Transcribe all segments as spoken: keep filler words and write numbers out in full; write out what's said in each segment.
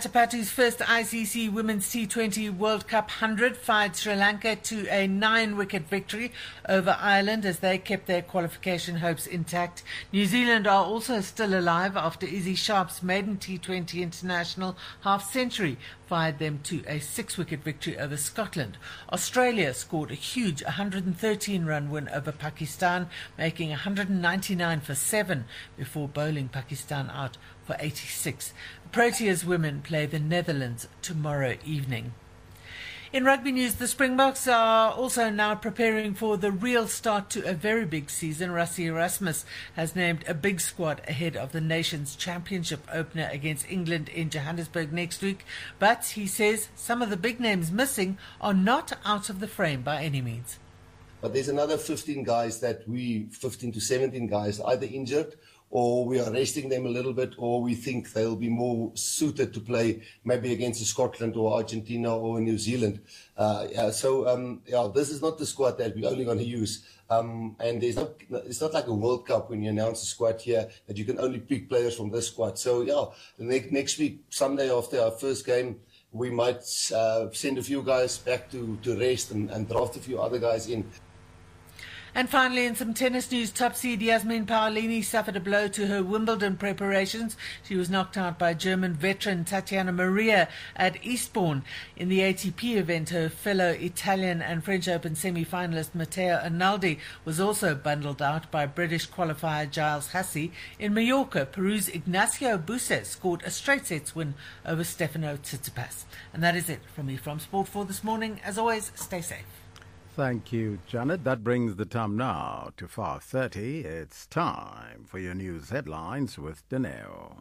Matapatu's first I C C Women's T twenty World Cup one hundred fired Sri Lanka to a nine-wicket victory over Ireland as they kept their qualification hopes intact. New Zealand are also still alive after Izzy Sharp's maiden T twenty international half-century fired them to a six-wicket victory over Scotland. Australia scored a huge one hundred thirteen run win over Pakistan, making one hundred ninety-nine for seven before bowling Pakistan out for eighty-six. Proteas women play the Netherlands tomorrow evening. In rugby news, the Springboks are also now preparing for the real start to a very big season. Rassie Erasmus has named a big squad ahead of the Nations Championship opener against England in Johannesburg next week. But he says some of the big names missing are not out of the frame by any means. But there's another fifteen guys that we, fifteen to seventeen guys, either injured or we are resting them a little bit, or we think they'll be more suited to play maybe against Scotland or Argentina or New Zealand. Uh, yeah, so um, yeah, this is not the squad that we're only going to use. Um, and there's not, it's not like a World Cup when you announce a squad here that you can only pick players from this squad. So yeah, the next, next week, Sunday after our first game, we might uh, send a few guys back to, to rest and, and draft a few other guys in. And finally, in some tennis news, top seed Yasmin Paolini suffered a blow to her Wimbledon preparations. She was knocked out by German veteran Tatiana Maria at Eastbourne. In the A T P event, her fellow Italian and French Open semi-finalist Matteo Arnaldi was also bundled out by British qualifier Giles Hussey. In Mallorca, Peru's Ignacio Busses scored a straight sets win over Stefano Tsitsipas. And that is it from me from Sport for this morning. As always, stay safe. Thank you, Janet. That brings the time now to five thirty. It's time for your news headlines with Daneo.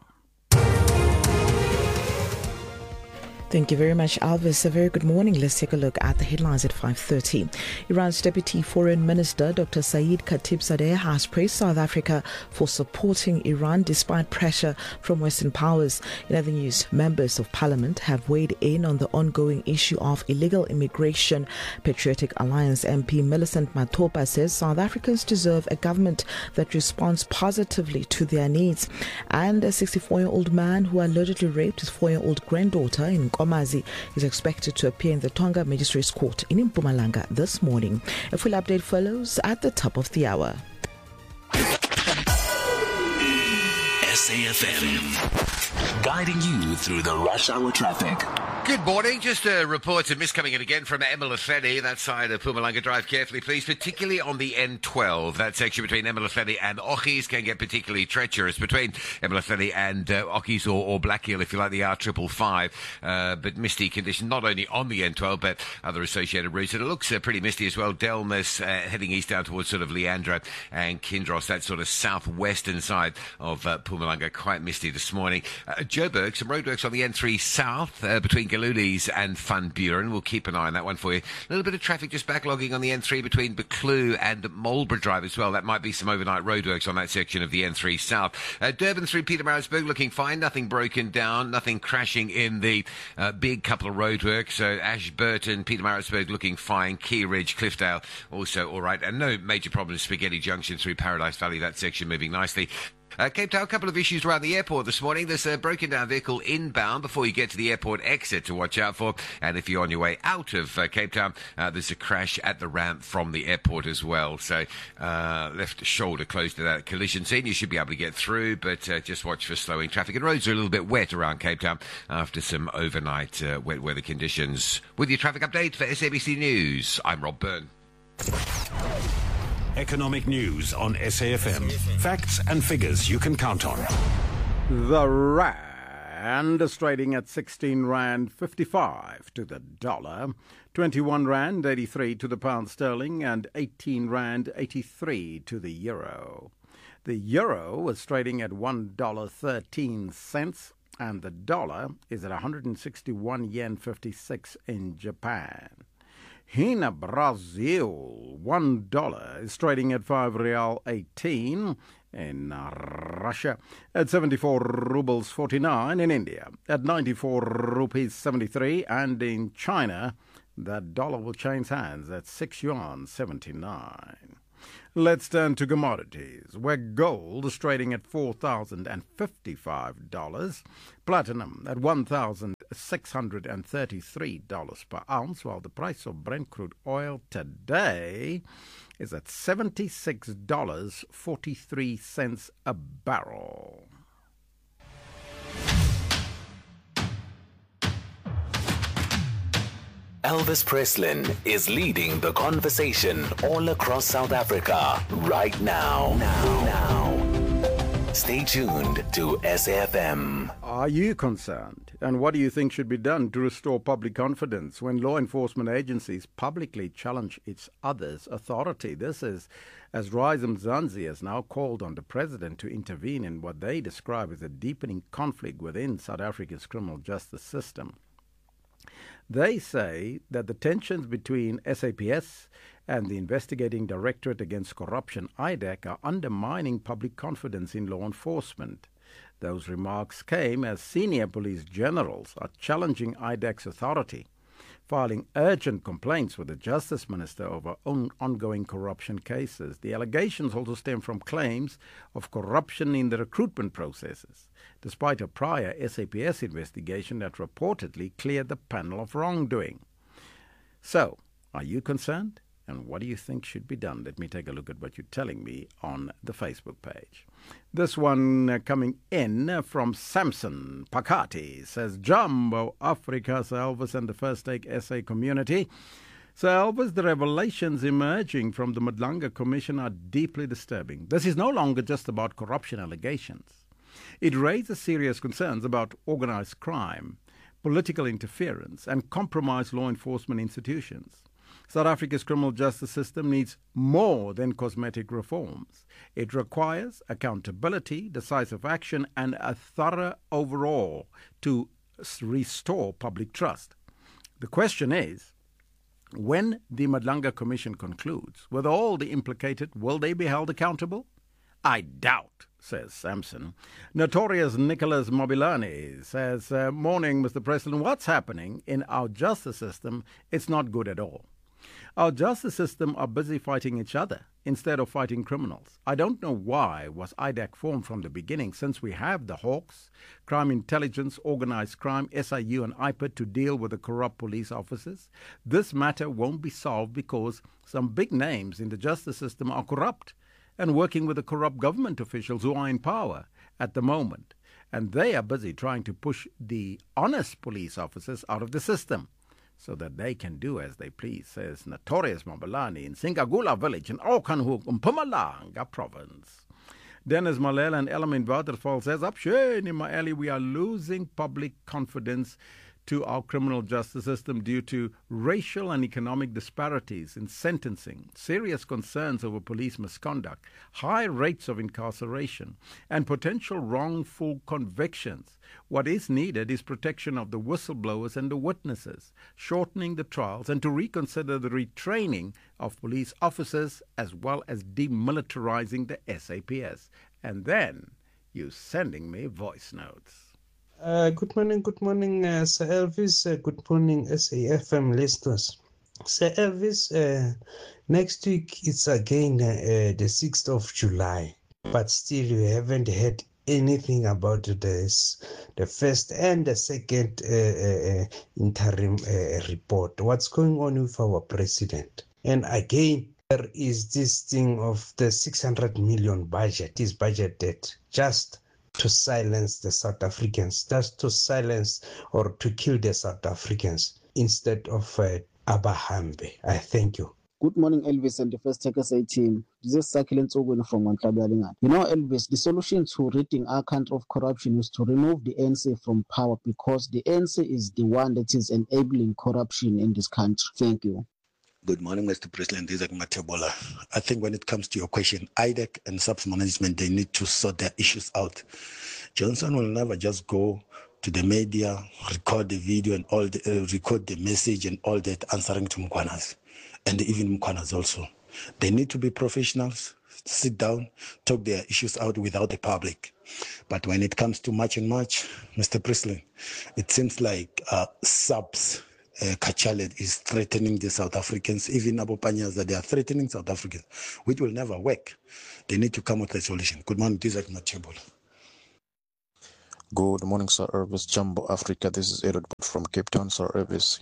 Thank you very much, Alvis. A very good morning. Let's take a look at the headlines at five thirty. Iran's Deputy Foreign Minister, Doctor Saeed Khatibzadeh, has praised South Africa for supporting Iran despite pressure from Western powers. In other news, members of parliament have weighed in on the ongoing issue of illegal immigration. Patriotic Alliance M P Millicent Matopa says South Africans deserve a government that responds positively to their needs. And a sixty-four-year-old man who allegedly raped his four-year-old granddaughter in Nkomazi is expected to appear in the Tonga Magistrates Court in Mpumalanga this morning. A full update follows at the top of the hour. S A F M, guiding you through the rush hour traffic. Good morning. Just uh, reports of mist coming in again from Emeletheni, that side of Mpumalanga. Drive carefully, please, particularly on the N twelve. That section between Emeletheni and Ochis can get particularly treacherous between Emeletheni and uh, Ochis or, or Blackhill, if you like, the R five five. Uh, but misty condition not only on the N twelve, but other associated routes. And it looks uh, pretty misty as well. Delmas uh, heading east down towards sort of Leandra and Kindros, that sort of southwestern side of uh, Mpumalanga. Quite misty this morning. Uh, Joburg, some roadworks on the N three south uh, between Galulis and Van Buren. We'll keep an eye on that one for you. A little bit of traffic just backlogging on the N three between Buccleuch and Marlborough Drive as well. That might be some overnight roadworks on that section of the N three south. Uh, Durban through Pietermaritzburg looking fine. Nothing broken down. Nothing crashing in the uh, big couple of roadworks. So Ashburton, Pietermaritzburg looking fine. Key Ridge, Cliffdale also all right. And no major problems. Spaghetti Junction through Paradise Valley. That section moving nicely. Uh, Cape Town, a couple of issues around the airport this morning. There's a broken down vehicle inbound before you get to the airport exit to watch out for. And if you're on your way out of uh, Cape Town, uh, there's a crash at the ramp from the airport as well. So uh, left shoulder close to that collision scene. You should be able to get through, but uh, just watch for slowing traffic. And roads are a little bit wet around Cape Town after some overnight uh, wet weather conditions. With your traffic update for S A B C News, I'm Rob Byrne. Economic news on S A F M. Facts and figures you can count on. The rand is trading at sixteen rand fifty-five to the dollar, twenty-one rand eighty-three to the pound sterling, and eighteen rand eighty-three to the euro. The euro was trading at one dollar thirteen cents, and the dollar is at one hundred sixty-one yen fifty-six in Japan. Here in Brazil, one dollar is trading at five real eighteen. In Russia, at seventy-four rubles forty-nine. In India, at ninety-four rupees seventy-three. And in China, that dollar will change hands at six yuan seventy-nine. Let's turn to commodities, where gold is trading at four thousand fifty-five dollars, platinum at one thousand six hundred thirty-three dollars per ounce, while the price of Brent crude oil today is at seventy-six dollars and forty-three cents a barrel. Elvis Preslin is leading the conversation all across South Africa right now. Now, now. Stay tuned to S A F M. Are you concerned? And what do you think should be done to restore public confidence when law enforcement agencies publicly challenge each other's authority? This is as Rise Mzansi has now called on the president to intervene in what they describe as a deepening conflict within South Africa's criminal justice system. They say that the tensions between S A P S and the Investigating Directorate Against Corruption, I D A C, are undermining public confidence in law enforcement. Those remarks came as senior police generals are challenging I D A C's authority, filing urgent complaints with the Justice Minister over on ongoing corruption cases. The allegations also stem from claims of corruption in the recruitment processes, despite a prior S A P S investigation that reportedly cleared the panel of wrongdoing. So, are you concerned? And what do you think should be done? Let me take a look at what you're telling me on the Facebook page. This one uh, coming in uh, from Samson Pakati says, Jumbo Africa, Sir Elvis and the First Take S A community. Sir Elvis, the revelations emerging from the Madlanga Commission are deeply disturbing. This is no longer just about corruption allegations. It raises serious concerns about organized crime, political interference, and compromised law enforcement institutions. South Africa's criminal justice system needs more than cosmetic reforms. It requires accountability, decisive action, and a thorough overhaul to restore public trust. The question is, when the Madlanga Commission concludes, with all the implicated, will they be held accountable? I doubt, says Samson. Notorious Nicholas Mobilani says, uh, Morning, Mister President, what's happening in our justice system? It's not good at all. Our justice system are busy fighting each other instead of fighting criminals. I don't know why was I D A C formed from the beginning, since we have the Hawks, Crime Intelligence, Organized Crime, S I U and I P I D to deal with the corrupt police officers. This matter won't be solved because some big names in the justice system are corrupt and working with the corrupt government officials who are in power at the moment. And they are busy trying to push the honest police officers out of the system so that they can do as they please, says Notorious Mobilani in Singagula village in Aukenhoek, Mpumalanga province. Dennis Malela and Element Waterfall says, Upshane in my alley, we are losing public confidence to our criminal justice system due to racial and economic disparities in sentencing, serious concerns over police misconduct, high rates of incarceration, and potential wrongful convictions. What is needed is protection of the whistleblowers and the witnesses, shortening the trials, and to reconsider the retraining of police officers as well as demilitarizing the S A P S. And then you sending me voice notes. Uh, good morning, good morning, uh, Sir Elvis. Uh, good morning, S A F M listeners. Sir Elvis, uh, next week it's again uh, the sixth of July, but still we haven't heard anything about this, the first and the second uh, uh, interim uh, report. What's going on with our president? And again, there is this thing of the six hundred million budget is budgeted just to silence the South Africans, just to silence or to kill the South Africans instead of uh, Abahambe. I thank you. Good morning, Elvis and the First Take S A team. This is Sakilent Ogun from Wanklabelinga. You know, Elvis, the solution to ridding our country of corruption is to remove the A N C from power, because the A N C is the one that is enabling corruption in this country. Thank you. Good morning, Mister President. This is Matebola. I think when it comes to your question, I D A C and SAPS management, they need to sort their issues out. Johnson will never just go to the media, record the video and all the, uh, record the message and all that, answering to Mkwanas, and even Mkwanas also. They need to be professionals, sit down, talk their issues out without the public. But when it comes to much and much, Mister President, it seems like uh, SAPS uh, Kachale is threatening the South Africans, even Abu Panyaza, they are threatening South Africans, which will never work. They need to come with a solution. Good morning, this is Matebula. Good morning, Sir Elvis, Jumbo Africa. This is Edward from Cape Town, Sir Elvis.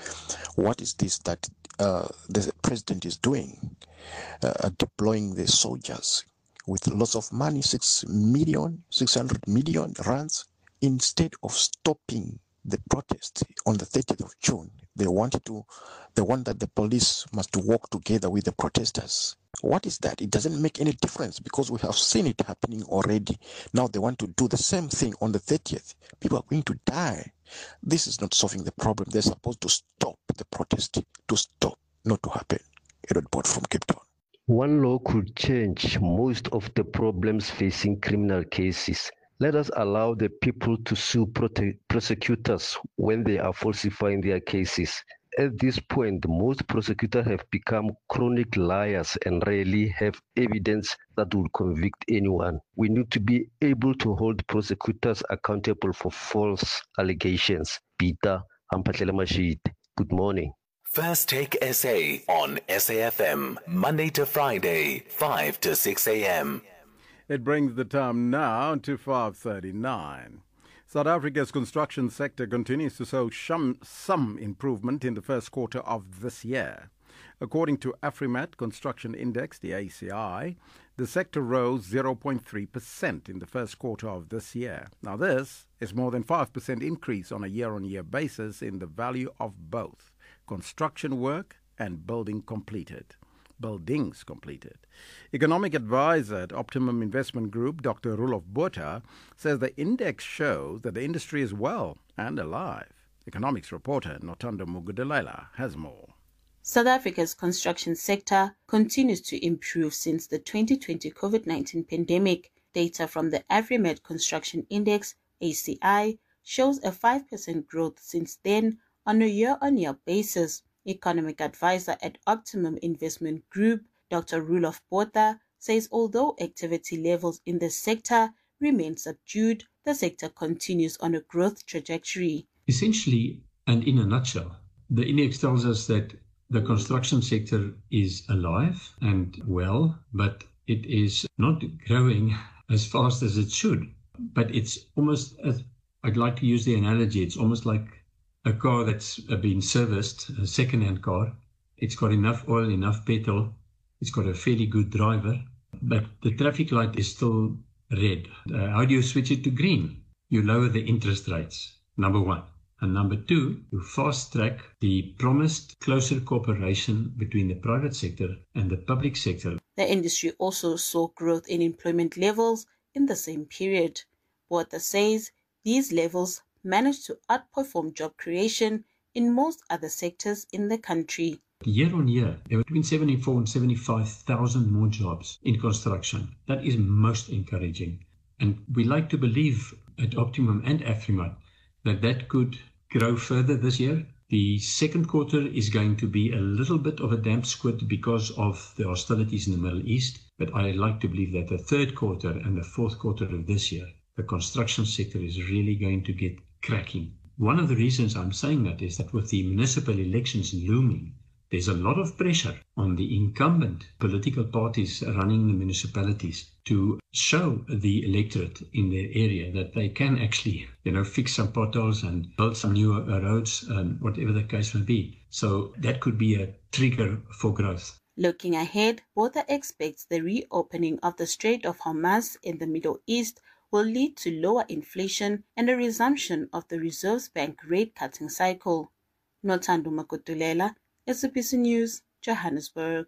What is this that uh, the president is doing? Uh, deploying the soldiers with lots of money, six million, six hundred million rands, instead of stopping the protest on the thirtieth of June. They wanted to, they want that the police must work together with the protesters. What is that? It doesn't make any difference because we have seen it happening already. Now they want to do the same thing on the thirtieth. People are going to die. This is not solving the problem. They're supposed to stop the protest, to stop, not to happen. Edward Port from Cape Town. One law could change most of the problems facing criminal cases. Let us allow the people to sue prote- prosecutors when they are falsifying their cases. At this point, most prosecutors have become chronic liars and rarely have evidence that will convict anyone. We need to be able to hold prosecutors accountable for false allegations. Peter Hampatlele Mashid, good morning. First Take S A on S A F M, Monday to Friday, five to six a.m. It brings the time now to five thirty-nine. South Africa's construction sector continues to show some, some improvement in the first quarter of this year. According to Afrimat Construction Index, the A C I, the sector rose zero point three percent in the first quarter of this year. Now this is more than five percent increase on a year-on-year basis in the value of both construction work and building completed. buildings completed. Economic advisor at Optimum Investment Group, Doctor Roelof Botha, says the index shows that the industry is well and alive. Economics reporter Nothando Mugudelela has more. South Africa's construction sector continues to improve since the twenty twenty COVID nineteen pandemic. Data from the Afrimat Construction Index, A C I, shows a five percent growth since then on a year-on-year basis. Economic advisor at Optimum Investment Group, Doctor Roelof Botha, says although activity levels in the sector remain subdued, the sector continues on a growth trajectory. Essentially, and in a nutshell, the index tells us that the construction sector is alive and well, but it is not growing as fast as it should. But it's almost, as I'd like to use the analogy, it's almost like a car that's been serviced, a second-hand car. It's got enough oil, enough petrol. It's got a fairly good driver, but the traffic light is still red. Uh, how do you switch it to green? You lower the interest rates, number one. And number two, you fast-track the promised closer cooperation between the private sector and the public sector. The industry also saw growth in employment levels in the same period. Botha says these levels managed to outperform job creation in most other sectors in the country. Year on year, there were between seventy-four and seventy-five thousand more jobs in construction. That is most encouraging. And we like to believe at Optimum and Afrimat that that could grow further this year. The second quarter is going to be a little bit of a damp squid because of the hostilities in the Middle East. But I like to believe that the third quarter and the fourth quarter of this year, the construction sector is really going to get cracking. One of the reasons I'm saying that is that with the municipal elections looming, there's a lot of pressure on the incumbent political parties running the municipalities to show the electorate in their area that they can actually, you know, fix some potholes and build some new roads and whatever the case may be. So that could be a trigger for growth. Looking ahead, Botha expects the reopening of the Strait of Hormuz in the Middle East will lead to lower inflation and a resumption of the Reserve Bank rate-cutting cycle. Nothando Mugudelela, S A B C News, Johannesburg.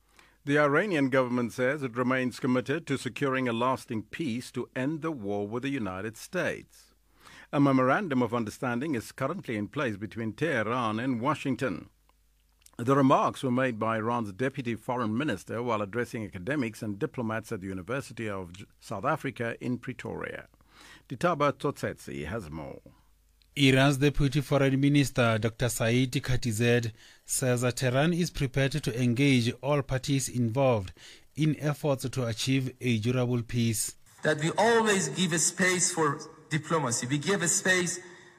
The Iranian government says it remains committed to securing a lasting peace to end the war with the United States. A memorandum of understanding is currently in place between Tehran and Washington. The remarks were made by Iran's deputy foreign minister while addressing academics and diplomats at the University of South Africa in Pretoria. Ditaba Tsotsetsi has more. Iran's deputy foreign minister, Doctor Said Khatibzadeh, says that Tehran is prepared to engage all parties involved in efforts to achieve a durable peace. That we always give a space for diplomacy. We give a space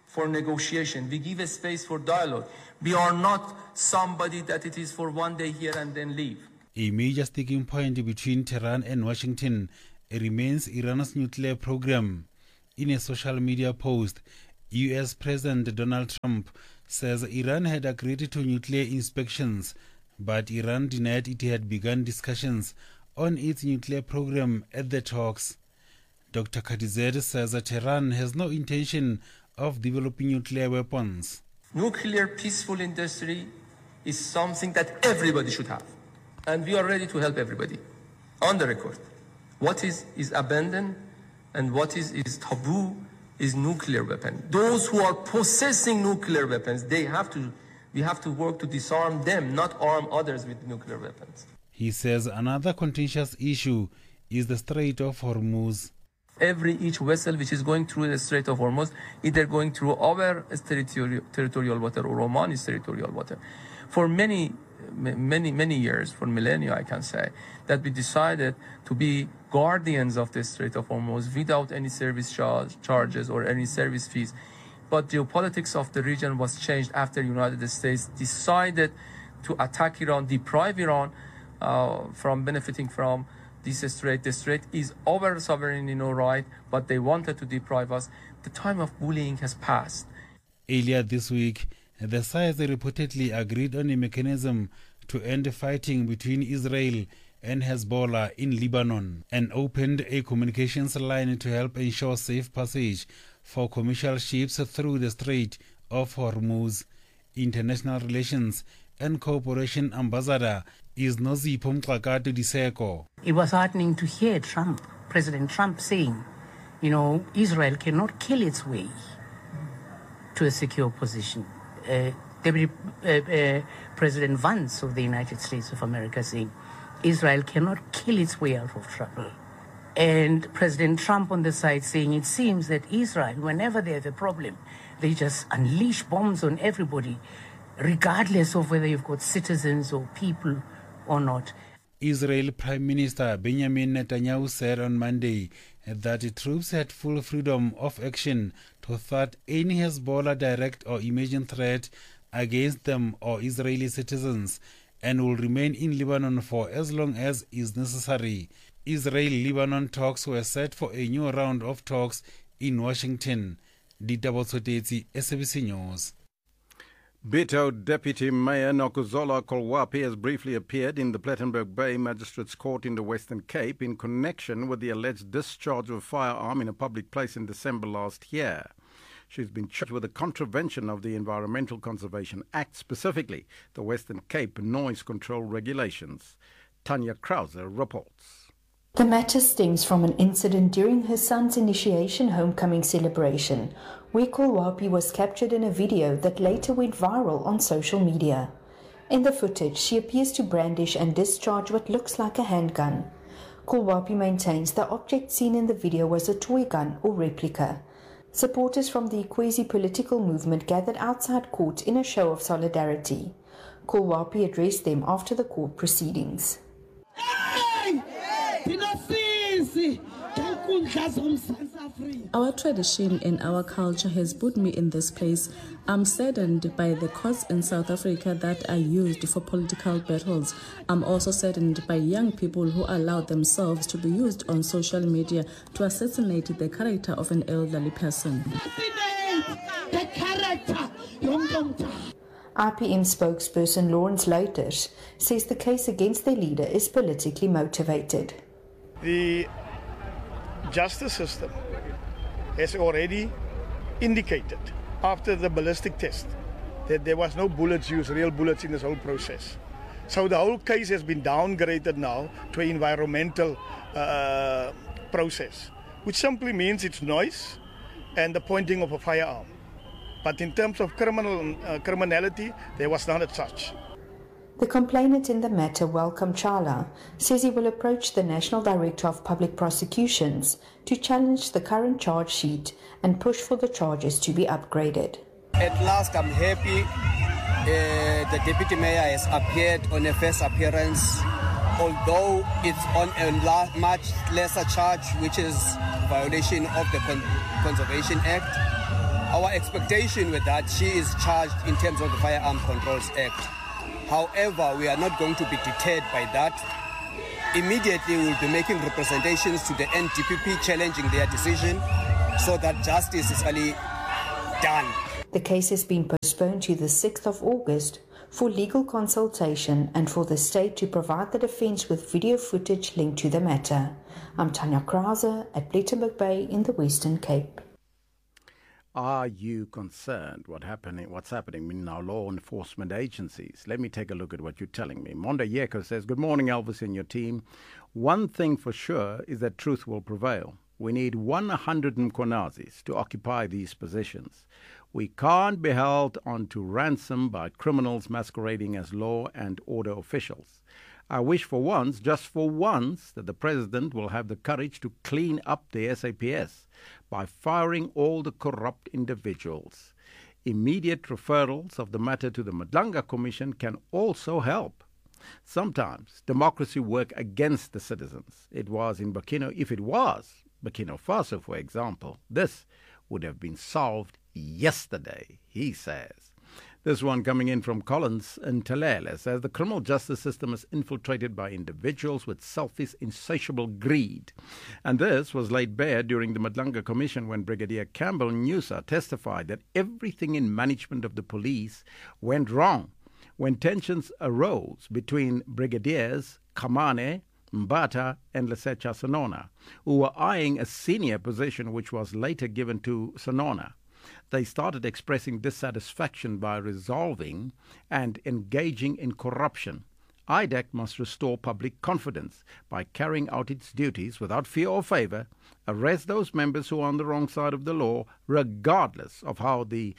for negotiation. We give a space for dialogue. We are not somebody that it is for one day here and then leave. A major sticking point between Tehran and Washington remains Iran's nuclear program. In a social media post, U S President Donald Trump says Iran had agreed to nuclear inspections, but Iran denied it had begun discussions on its nuclear program at the talks. Doctor Khatizad says that Tehran has no intention of developing nuclear weapons. Nuclear peaceful industry is something that everybody should have. And we are ready to help everybody. On the record, what is, is abandoned and what is, is taboo is nuclear weapon. Those who are possessing nuclear weapons, they have to, we have to work to disarm them, not arm others with nuclear weapons. He says another contentious issue is the Strait of Hormuz. Every each vessel which is going through the Strait of Hormuz, either going through our territorial, territorial water or Oman's territorial water. For many, many, many years, for millennia, I can say, that we decided to be guardians of the Strait of Hormuz without any service charge, charges or any service fees. But geopolitics of the region was changed after the United States decided to attack Iran, deprive Iran uh, from benefiting from this strait. The strait is our sovereign, you know, right, but they wanted to deprive us. The time of bullying has passed. Earlier this week, the sides reportedly agreed on a mechanism to end fighting between Israel and Hezbollah in Lebanon and opened a communications line to help ensure safe passage for commercial ships through the Strait of Hormuz. International Relations and Cooperation Ambassador is Nozipho Mxakati Diseko. It was heartening to hear Trump, President Trump, saying, you know, Israel cannot kill its way to a secure position. Uh, Deputy uh, uh, President Vance of the United States of America saying, Israel cannot kill its way out of trouble. And President Trump on the side saying, it seems that Israel, whenever they have a problem, they just unleash bombs on everybody, regardless of whether you've got citizens or people or not. Israel Prime Minister Benjamin Netanyahu said on Monday that the troops had full freedom of action to thwart any Hezbollah direct or immediate threat against them or Israeli citizens and will remain in Lebanon for as long as is necessary. Israel-Lebanon talks were set for a new round of talks in Washington. Dita Botsotetsi, S A B C News. Bito Deputy Mayor Nokuzola Kolwapi has briefly appeared in the Plettenberg Bay Magistrates Court in the Western Cape in connection with the alleged discharge of a firearm in a public place in December last year. She's been charged with the contravention of the Environmental Conservation Act, specifically the Western Cape Noise Control Regulations. Tanya Krauser reports. The matter stems from an incident during her son's initiation homecoming celebration, where Kolwapi was captured in a video that later went viral on social media. In the footage, she appears to brandish and discharge what looks like a handgun. Kolwapi maintains the object seen in the video was a toy gun or replica. Supporters from the Ikwezi political movement gathered outside court in a show of solidarity. Kolwapi addressed them after the court proceedings. Our tradition and our culture has put me in this place. I'm saddened by the courts in South Africa that are used for political battles. I'm also saddened by young people who allow themselves to be used on social media to assassinate the character of an elderly person. The character. I P M spokesperson Lawrence Louters says the case against their leader is politically motivated. The justice system has already indicated after the ballistic test that there was no bullets used, real bullets in this whole process. So the whole case has been downgraded now to an environmental uh, process, which simply means it's noise and the pointing of a firearm. But in terms of criminal uh, criminality, there was none as such. The complainant in the matter, Welcome Chala, says he will approach the National Director of Public Prosecutions to challenge the current charge sheet and push for the charges to be upgraded. At last, I'm happy uh, the Deputy Mayor has appeared on a first appearance, although it's on a la- much lesser charge, which is violation of the Con- Conservation Act. our expectation with that, she is charged in terms of the Firearm Controls Act. However, we are not going to be deterred by that. Immediately, we will be making representations to the N D P P challenging their decision so that justice is really done. The case has been postponed to the sixth of August for legal consultation and for the state to provide the defence with video footage linked to the matter. I'm Tanya Krause at Plettenberg Bay in the Western Cape. Are you concerned what happening, what's happening in our law enforcement agencies? Let me take a look at what you're telling me. Monda Yeko says, good morning, Elvis and your team. One thing for sure is that truth will prevail. We need one hundred Mkonazis to occupy these positions. We can't be held onto ransom by criminals masquerading as law and order officials. I wish for once, just for once, that the President will have the courage to clean up the S A P S by firing all the corrupt individuals. Immediate referrals of the matter to the Madlanga Commission can also help. Sometimes democracy works against the citizens. It was in Burkina, if it was Burkina Faso, for example, this would have been solved yesterday, he says. This one coming in from Collins in Telele says the criminal justice system is infiltrated by individuals with selfish, insatiable greed. And this was laid bare during the Madlanga Commission when Brigadier Campbell Nyusa testified that everything in management of the police went wrong when tensions arose between Brigadiers Kamane, Mbata and Lesetja Sonona, who were eyeing a senior position which was later given to Sonona. They started expressing dissatisfaction by resolving and engaging in corruption. I D E C must restore public confidence by carrying out its duties without fear or favour, arrest those members who are on the wrong side of the law, regardless of how the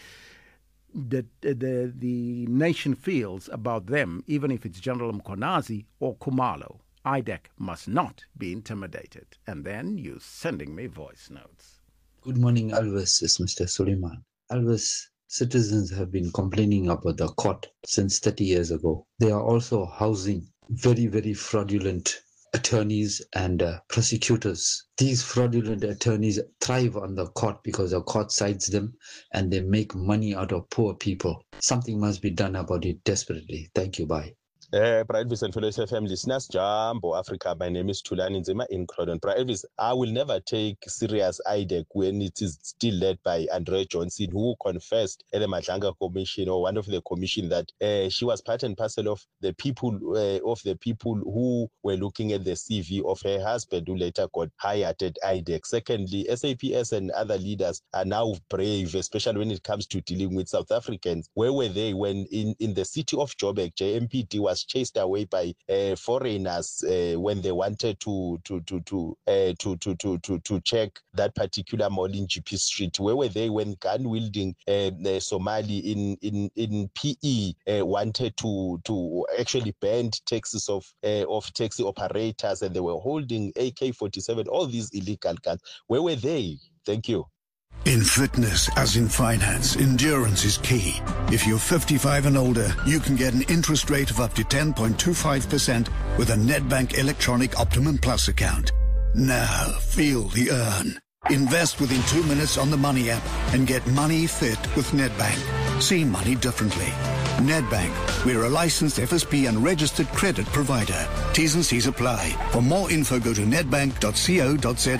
the the, the nation feels about them, even if it's General Mkonazi or Kumalo. I D E C must not be intimidated. And then you sending me voice notes. Good morning, Alvis. It's Mister Suleiman. Alvis, citizens have been complaining about the court since thirty years ago. They are also housing very, very fraudulent attorneys and uh, prosecutors. These fraudulent attorneys thrive on the court because the court sides them and they make money out of poor people. Something must be done about it desperately. Thank you. Bye. Uh, Elvis and fellow S F M listeners, Jambo Africa. My name is Tulani Nzima in Croydon. Elvis, I will never take serious I D E C when it is still led by Andre Johnson, who confessed at the Madlanga Commission or one of the commission that uh, she was part and parcel of the people uh, of the people who were looking at the C V of her husband, who later got hired at I D E C. Secondly, S A P S and other leaders are now brave, especially when it comes to dealing with South Africans. Where were they when in, in the city of Joburg, J M P D was chased away by uh, foreigners uh, when they wanted to to to to, uh, to to to to to check that particular mall in G P Street? Where were they when gun wielding uh, uh, Somali in in in P E uh, wanted to to actually ban taxis of uh, of taxi operators and they were holding A K forty-seven, all these illegal guns? Where were they? Thank you. In fitness, as in finance, endurance is key. If you're fifty-five and older, you can get an interest rate of up to ten point two five percent with a Nedbank Electronic Optimum Plus account. Now, feel the earn. Invest within two minutes on the Money app and get money fit with Nedbank. See money differently. Nedbank, we're a licensed F S P and registered credit provider. T's and C's apply. For more info, go to nedbank dot co dot za.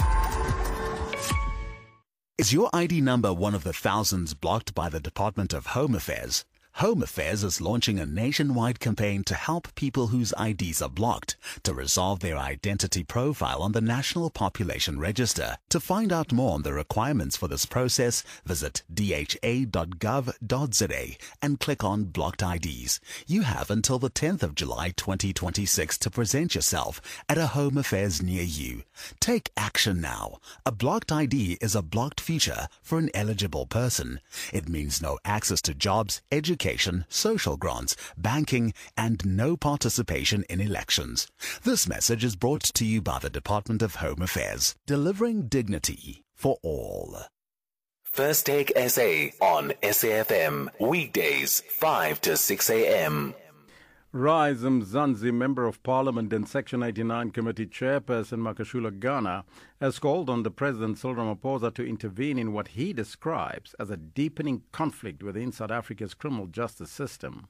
Is your I D number one of the thousands blocked by the Department of Home Affairs? Home Affairs is launching a nationwide campaign to help people whose I Ds are blocked to resolve their identity profile on the National Population Register. To find out more on the requirements for this process, visit d h a dot gov dot za and click on Blocked I Ds. You have until the tenth of July twenty twenty-six to present yourself at a Home Affairs near you. Take action now. A blocked I D is a blocked feature for an eligible person. It means no access to jobs, education, social grants, banking, and no participation in elections. This message is brought to you by the Department of Home Affairs, delivering dignity for all. First Take S A on S A F M, weekdays five to six a.m. Rise Mzansi, Member of Parliament and Section eighty-nine Committee Chairperson Makashula Ghana, has called on the President Cyril Ramaphosa to intervene in what he describes as a deepening conflict within South Africa's criminal justice system.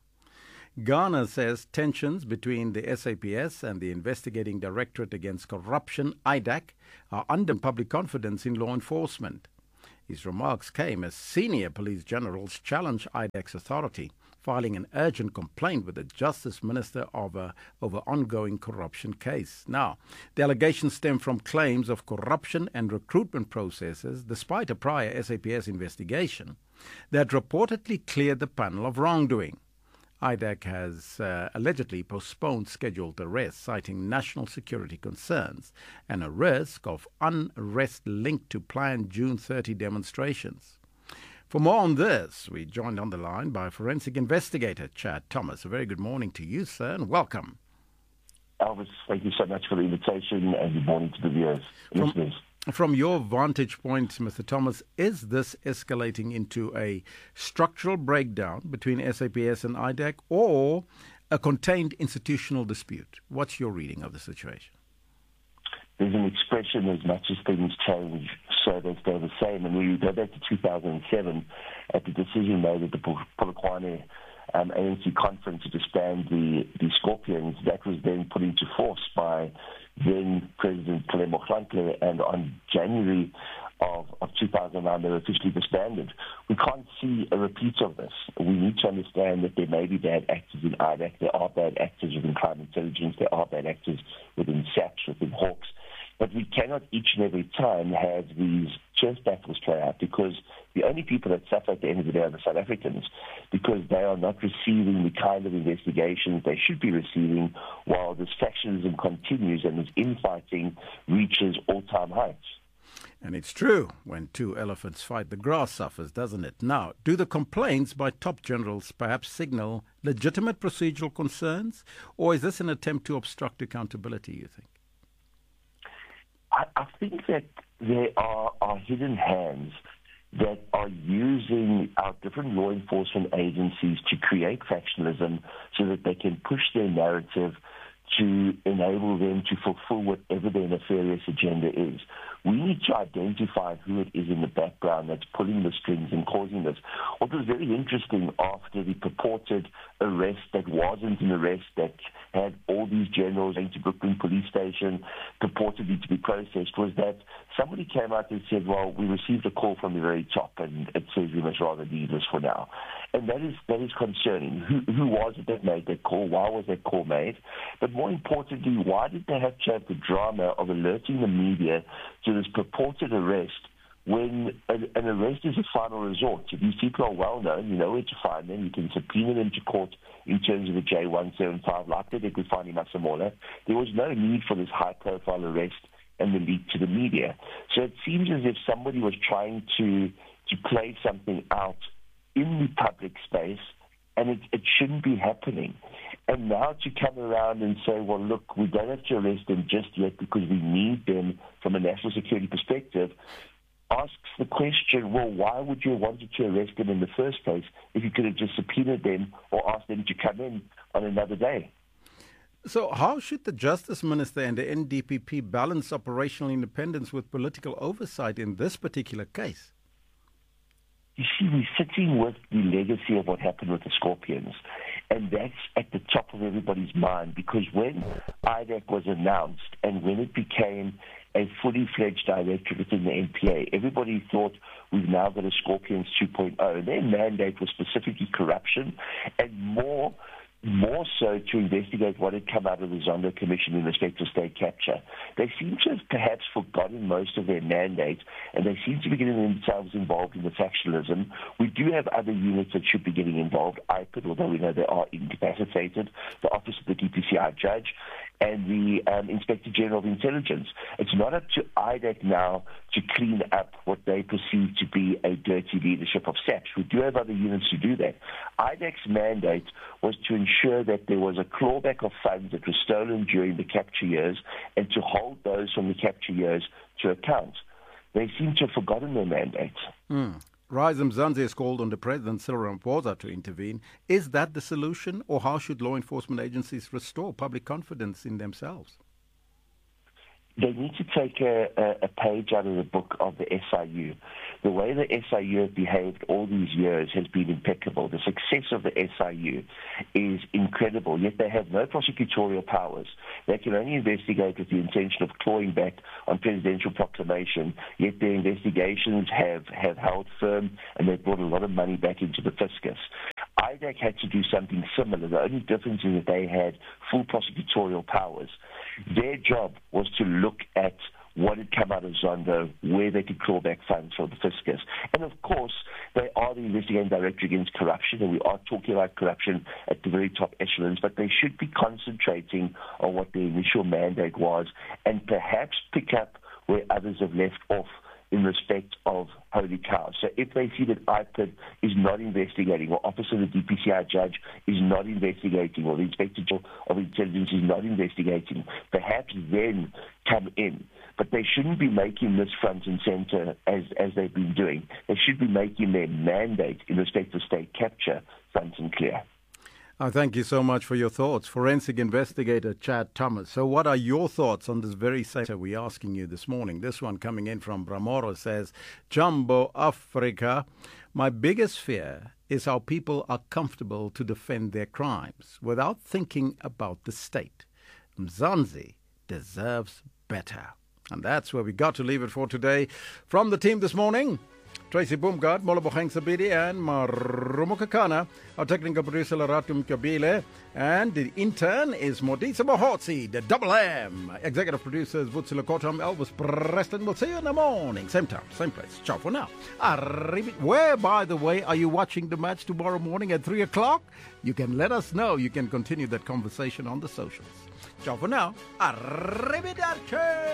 Ghana says tensions between the S A P S and the Investigating Directorate Against Corruption, I D A C, are under public confidence in law enforcement. His remarks came as senior police generals challenged I D A C's authority, filing an urgent complaint with the Justice Minister over, over ongoing corruption case. Now, the allegations stem from claims of corruption and recruitment processes despite a prior S A P S investigation that reportedly cleared the panel of wrongdoing. I D A C has uh, allegedly postponed scheduled arrests, citing national security concerns and a risk of unrest linked to planned June thirtieth demonstrations. For more on this, we're joined on the line by forensic investigator Chad Thomas. A very good morning to you, sir, and welcome. Elvis, thank you so much for the invitation, and good morning to the viewers. From, from your vantage point, Mister Thomas, is this escalating into a structural breakdown between S A P S and I D A C or a contained institutional dispute? What's your reading of the situation? There's an expression, as much as things change, so they stay the same. And we go back to two thousand seven at the decision made at the Polokwane um, A N C conference to disband the, the Scorpions. That was then put into force by then President Kgalema Motlanthe, and on January of, of two thousand nine, they were officially disbanded. We can't see a repeat of this. We need to understand that there may be bad actors in I D A C, there are bad actors within crime intelligence, there are bad actors within SAPS, within Hawks. But we cannot each and every time have these chess battles play out, because the only people that suffer at the end of the day are the South Africans, because they are not receiving the kind of investigations they should be receiving, while this factionalism continues and this infighting reaches all-time heights. And it's true, when two elephants fight, the grass suffers, doesn't it? Now, do the complaints by top generals perhaps signal legitimate procedural concerns, or is this an attempt to obstruct accountability, you think? I, I think that there are, are hidden hands that are using our different law enforcement agencies to create factionalism so that they can push their narrative to enable them to fulfill whatever their nefarious agenda is. We need to identify who it is in the background that's pulling the strings and causing this. What was very interesting after the purported arrest that wasn't an arrest, that had all these generals going to Brooklyn Police Station purportedly to be processed, was that somebody came out and said, well, we received a call from the very top and it says we must rather leave this for now. And that is that is concerning. Who, who was it that made that call? Why was that call made? But more importantly, why did they have to have the drama of alerting the media to this purported arrest when an, an arrest is a final resort? If these people are well known, you know where to find them, you can subpoena them to court in terms of the J one seventy-five, like they did with Fani Masemola. There was no need for this high-profile arrest and the leak to the media. So it seems as if somebody was trying to, to play something out in the public space, and it, it shouldn't be happening. And now to come around and say, well, look, we don't have to arrest them just yet because we need them from a national security perspective, asks the question, well, why would you have wanted to arrest them in the first place if you could have just subpoenaed them or asked them to come in on another day? So how should the Justice Minister and the N D P P balance operational independence with political oversight in this particular case? You see, we're sitting with the legacy of what happened with the Scorpions, and that's at the top of everybody's mind, because when I D A C was announced and when it became a fully fledged directorate within the N P A, everybody thought we've now got a Scorpions two point oh. Their mandate was specifically corruption and more more so to investigate what had come out of the Zondo Commission in respect to state capture. They seem to have perhaps forgotten most of their mandate, and they seem to be getting themselves involved in the factionalism. We do have other units that should be getting involved, I P I D, although we know they are incapacitated, the Office of the D P C I Judge, and the um, Inspector General of Intelligence. It's not up to I D A C now to clean up what they perceive to be a dirty leadership of SAPS. We do have other units to do that. I D A C's mandate was to ensure that there was a clawback of funds that were stolen during the capture years and to hold those from the capture years to account. They seem to have forgotten their mandate. Mm. Rise Mzansi has called on the President Cyril Ramaphosa to intervene. Is that the solution, or how should law enforcement agencies restore public confidence in themselves? They need to take a, a, a page out of the book of the S I U. The way the S I U has behaved all these years has been impeccable. The success of the S I U is incredible, yet they have no prosecutorial powers. They can only investigate with the intention of clawing back on presidential proclamation, yet their investigations have, have held firm and they've brought a lot of money back into the fiscus. I D A C had to do something similar. The only difference is that they had full prosecutorial powers. Their job was to look at what had come out of Zondo, where they could claw back funds for the fiscus. And of course, they are the investigating director against corruption, and we are talking about corruption at the very top echelons, but they should be concentrating on what their initial mandate was and perhaps pick up where others have left off in respect of holy cows. So if they see that I P I D is not investigating, or Officer of the D P C I judge is not investigating, or the Inspector General of Intelligence is not investigating, perhaps then come in. But they shouldn't be making this front and center as, as they've been doing. They should be making their mandate in respect of state capture front and clear. Uh, thank you so much for your thoughts. Forensic investigator Chad Thomas. So what are your thoughts on this very sector we're asking you this morning? This one coming in from Bramoro says, Jumbo Africa, my biggest fear is how people are comfortable to defend their crimes without thinking about the state. Mzansi deserves better. And that's where we got to leave it for today. From the team this morning, Tracy Boomgard, Molobogeng Sabidi, and Marumo Kakana. Our technical producer, Laratum Kabile. And the intern is Modisa Mohotsi, the Double M. Executive producer is Vutsila Kotam, Elvis Preston. We'll see you in the morning. Same time, same place. Ciao for now. Arrivi- Where, by the way, are you watching the match tomorrow morning at three o'clock? You can let us know. You can continue that conversation on the socials. Ciao for now. Arrivederci.